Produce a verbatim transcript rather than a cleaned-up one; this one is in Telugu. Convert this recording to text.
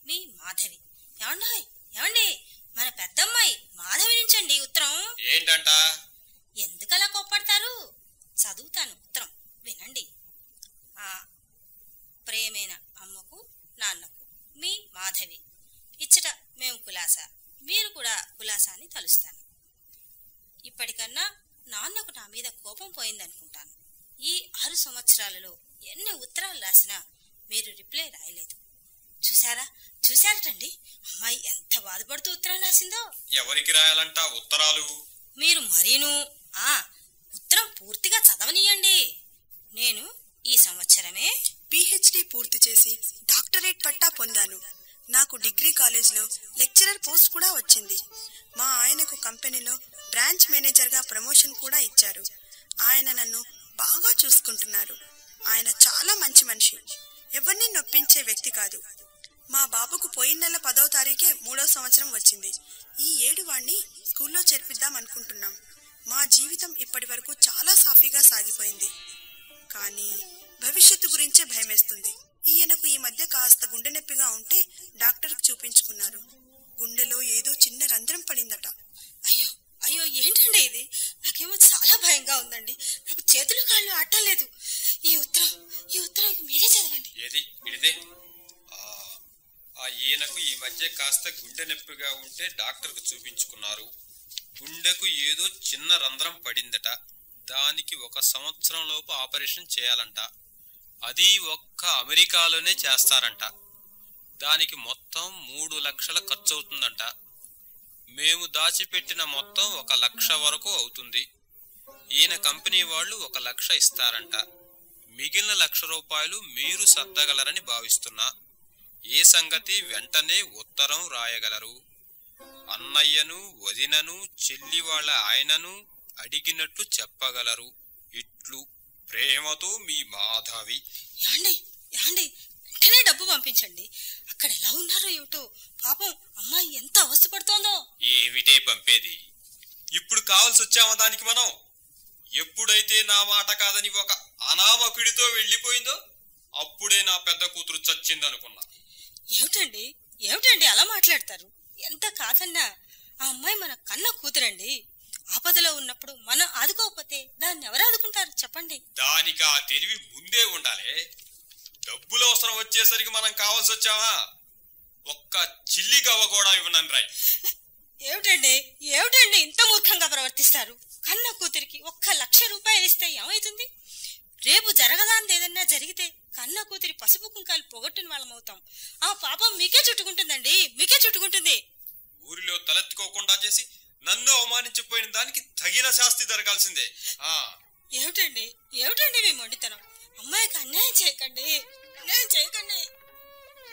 మీ మాధవి. ఏమండోయ్ ఏమండి, మన పెద్దమ్మాయి మాధవి నుంచండి ఉత్తరం. ఏంటంట? ఎందుకలా కోప్పడతారు? చదువుతాను ఉత్తరం, వినండి. ఆ ప్రేమైన అమ్మకు నాన్నకు మీ మాధవి. ఇచ్చట మేము కులాసా, మీరు కూడా కులాసా అని తలుస్తాను. ఇప్పటికన్నా నాన్నకు నా మీద కోపం పోయిందనుకుంటాను. ఈ ఆరు సంవత్సరాలలో ఎన్ని ఉత్తరాలు రాసినా మీరు రిప్లై రాయలేదు. చూసారా చూసారటండి అమ్మాయి ఎంత బాధపడుతూ ఉత్తరం రాసిందో. ఎవరికి రాయాలంట ఉత్తరాలు? మీరు మరీను. ఆ ఉత్తరం పూర్తిగా చదవనీయండి. నేను ఈ సంవత్సరమే పిహెచ్డి పూర్తి చేసి డాక్టరేట్ పట్టా పొందాను. నాకు డిగ్రీ కాలేజ్లో లెక్చరర్ పోస్ట్ కూడా వచ్చింది. మా ఆయనకు కంపెనీలో బ్రాంచ్ మేనేజర్గా ప్రమోషన్ కూడా ఇచ్చారు. ఆయన నన్ను బాగా చూసుకుంటున్నారు. ఆయన చాలా మంచి మనిషి, ఎవరిని నొప్పించే వ్యక్తి కాదు. మా బాబుకు పోయిన నెల పదవ తారీఖే మూడో సంవత్సరం వచ్చింది. ఈ ఏడు వాణ్ణి స్కూల్లో చేర్పిద్దాం అనుకుంటున్నాం. మా జీవితం ఇప్పటి వరకు చాలా సాఫీగా సాగిపోయింది. కానీ భవిష్యత్తు గురించే భయమేస్తుంది. ఈయనకు ఈ మధ్య కాస్త గుండె నొప్పిగా ఉంటే డాక్టర్కి చూపించుకున్నారు. గుండెలో ఏదో చిన్న రంధ్రం పడిందట. అయ్యో అయ్యో ఏంటండి ఇది? నాకేమో చాలా భయంగా ఉందండి. నాకు చేతులు కాళ్ళు ఆటలేదు. ఈ ఉత్తరం ఈ ఉత్తరం మీరే చదవండి. ఏది ఇడిదే? ఆ ఈయనకు ఈ మధ్య కాస్త గుండె నొప్పిగా ఉంటే డాక్టర్కు చూపించుకున్నారు. గుండెకు ఏదో చిన్న రంధ్రం పడిందట. దానికి ఒక సంవత్సరం లోపు ఆపరేషన్ చేయాలంట. అది ఒక్క అమెరికాలోనే చేస్తారంట. దానికి మొత్తం మూడు లక్షల ఖర్చు అవుతుందంట. మేము దాచిపెట్టిన మొత్తం ఒక లక్ష వరకు అవుతుంది. ఈయన కంపెనీ వాళ్ళు ఒక లక్ష ఇస్తారంట. మిగిలిన లక్ష రూపాయలు మీరు సర్దగలరని భావిస్తున్నా. ఏ సంగతి వెంటనే ఉత్తరం రాయగలరు. అన్నయ్యను, వదినను, చెల్లి వాళ్ళ ఆయనను అడిగినట్టు చెప్పగలరు. ఇట్లు ప్రేమతో మీ మాధవి. యాండి యాండి వెంటనే డబ్బు పంపించండి. అక్కడ ఎలా ఉన్నారో ఏమిటో, పాపం అమ్మాయి ఎంత అవస్థపడుతోందో. ఏమిటే పంపేది? ఇప్పుడు కావాల్సి వచ్చామా దానికి మనం? ఎప్పుడైతే నా మాట కాదని ఒక అనామకుడితో వెళ్ళిపోయిందో అప్పుడే నా పెద్ద కూతురు చచ్చిందనుకున్నా. ఏమిటండి ఏమిటండి అలా మాట్లాడతారు? ఎంత కాదన్నా ఆ అమ్మాయి మన కన్న కూతురండి. ఆపదలో ఉన్నప్పుడు మనం ఆదుకోకపోతే దాన్ని ఎవరు ఆదుకుంటారు చెప్పండి? దానికి ఆ తెలివి ముందే ఉండాలి. డబ్బులు అవసరం వచ్చేసరికి మనం కావాల్సి వచ్చావా? ఒక్క చిల్లి గవ్వ కూడా ఇవ్వనని రాయ్. ఏమిటండి ఏమిటండి ఇంత మూర్ఖంగా ప్రవర్తిస్తారు? కన్న కూతురికి ఒక్క లక్ష రూపాయలు ఇస్తే ఏమవుతుంది? రేపు జరగదాంది ఏదన్నా జరిగితే కన్న కూతురి పసుపు కుంకాలు పొగొట్టిన వాళ్ళమవుతాం. ఆ పాపం మీకే చుట్టుకుంటుందండి, మీకే చుట్టుకుంటుంది. ఊరిలో తలెత్తుకోకుండా చేసి నన్ను అవమానించిపోయిన దానికి తగిన శాస్తి జరగాల్సిందే. ఆ ఏమిటండి ఏమిటండి మీ మొండితనం? అమ్మాయికి అన్యాయం చేయకండి, అన్యాయం చేయకండి.